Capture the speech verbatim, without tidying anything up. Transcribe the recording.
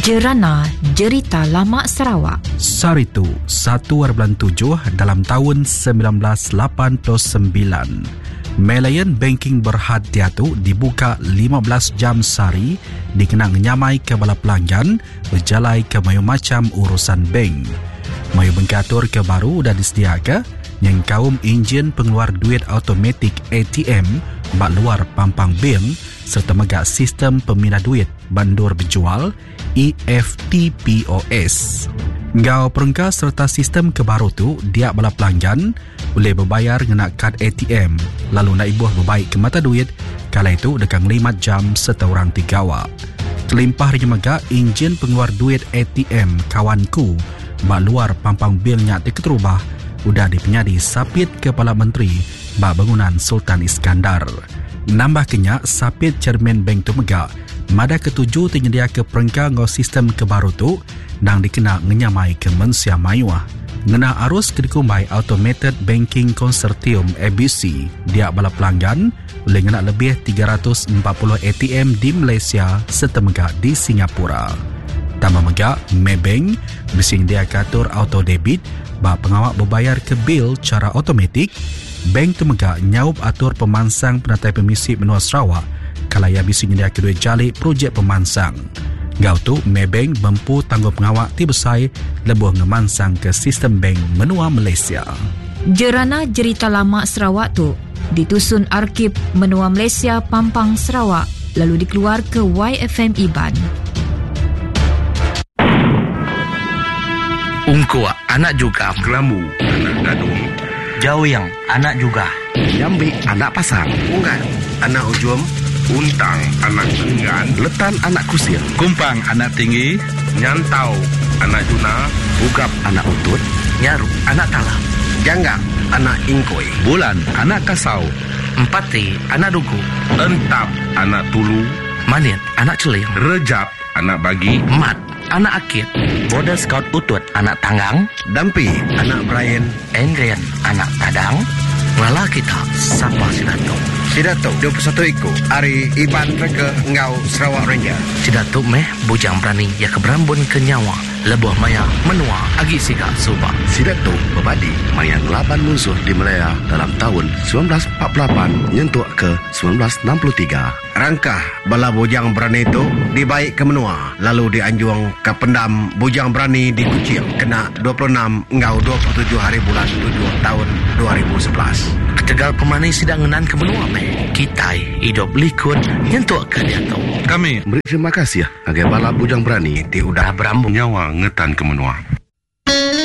Jerana Jerita Lama Sarawak. Saritu satu bulan tujuh dalam tahun sembilan belas lapan puluh sembilan. Malayan Banking Berhadiah tu dibuka lima belas jam sehari, dikenang nyamai ke bala pelanggan, berjalai ke mayu macam urusan bank. Mayu bengkatur ke baru dah disediakan, yang kaum enjin pengeluar duit automatik A T M bak luar pampang bank serta megak sistem pemindah duit bandur berjual E F T P O S. Ngau perengka serta sistem kebaru tu dia bala pelanggan boleh berbayar ngena kad A T M lalu nak ibuh berbaik ke mata duit kala itu dekang lima jam serta orang tiga awak. Terlimpah ringa megak enjin pengeluar duit A T M kawanku bak luar pampang bil nyak diketerubah udah dipenyadi sapit Kepala Menteri bak bangunan Sultan Iskandar. Nambah kenyak sapit Chairman Bank tu megak mada ketujuh tenyedia ke perengka ngau sistem kebaru tu nang dikena ngenyamai ke mensia mayuah. Ngena arus kedikumbai Automated Banking Consortium A B C dia bala pelanggan boleh ngena lebih tiga ratus empat puluh A T M di Malaysia serta megak di Singapura. Tambah megak Maybank bising dia katur auto debit bak pengawak berbayar ke bil cara automatik. Bank tu megak nyaup atur pemansang penatai permisi benua Sarawak kalaya bising dia kedua jalik projek pemansang. Gau tu Maybank mampu tangguh pengawak ti besai lebuh ngemansang ke sistem bank menua Malaysia. Jerana Jerita Lama Sarawak tu ditusun Arkib Menua Malaysia Pampang Sarawak lalu dikeluar ke Y F M Iban. Ungkua anak juga. Kelamu anak gadung. Jauh yang anak juga. Jambi anak pasang. Unggal anak ujum. Untang anak enggan. Letan anak kusir. Kumpang anak tinggi. Nyantau anak juna. Ugap anak utut. Nyaru anak talam. Janggak anak ingkoi. Bulan anak kasau. Empati anak dugu. Entap anak tulu. Manit anak celing. Rejap anak bagi. Mat anak akit. Border Scout utut anak tanggang. Dampi anak Brian. Engren anak tadang. Ngala kita sapa Sidato. Sidato dua puluh satu iku Ari Iban Rega Ngau Sarawak Ranger. Sidato meh bujang berani ya keberambun ke nyawa. Lebuh maya menua agi sika subak. Sidato berbadi maya ngelaban musuh di Malaya dalam tahun sembilan belas empat puluh lapan nyentuk ke sembilan belas enam puluh tiga. Rangkah bala bujang berani itu dibaik ke menua lalu dianjung ke pendam bujang berani di Kuching kena dua puluh enam ngau dua puluh tujuh hari bulan tujuh tahun dua ribu sebelas. Ketegal pemani sidang ngenan ke menua meh. Kita hidup likut nyentuk ke dia tu. Kami beri terima kasih ya agar bala bujang berani di udah berambung nyawa ngetan ke menua.